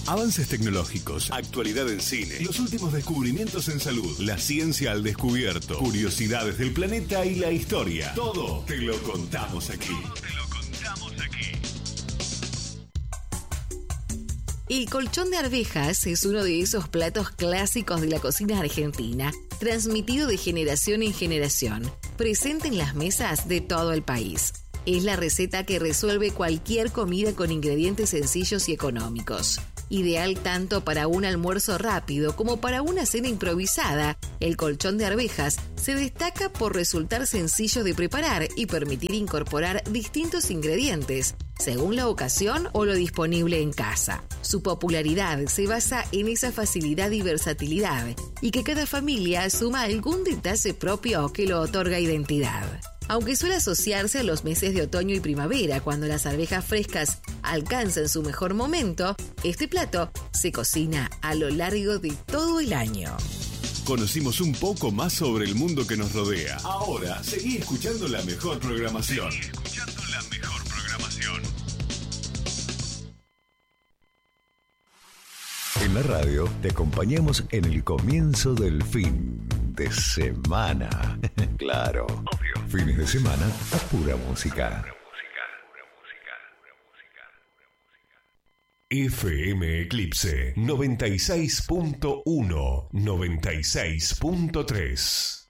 Avances tecnológicos, actualidad en cine, los últimos descubrimientos en salud, la ciencia al descubierto, curiosidades del planeta y la historia. Todo te lo contamos aquí. El colchón de arvejas es uno de esos platos clásicos de la cocina argentina, transmitido de generación en generación, presente en las mesas de todo el país. Es la receta que resuelve cualquier comida con ingredientes sencillos y económicos. Ideal tanto para un almuerzo rápido como para una cena improvisada, el colchón de arvejas se destaca por resultar sencillo de preparar y permitir incorporar distintos ingredientes, según la ocasión o lo disponible en casa. Su popularidad se basa en esa facilidad y versatilidad, y que cada familia suma algún detalle propio que lo otorga identidad. Aunque suele asociarse a los meses de otoño y primavera, cuando las arvejas frescas alcanzan su mejor momento, este plato se cocina a lo largo de todo el año. Conocimos un poco más sobre el mundo que nos rodea. Ahora, seguí escuchando la mejor programación. En la radio te acompañamos en el comienzo del fin de semana. Claro, obvio. Fines de semana a pura música. FM Eclipse 96.1, 96.3.